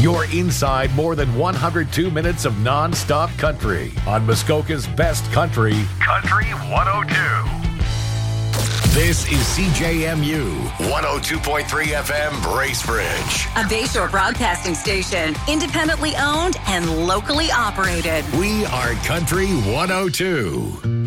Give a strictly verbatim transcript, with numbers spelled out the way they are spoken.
You're inside more than one hundred two minutes of non-stop country on Muskoka's best country, Country one oh two. This is C J M U one oh two point three F M Bracebridge. A Bayshore broadcasting station, independently owned and locally operated. We are Country one oh two.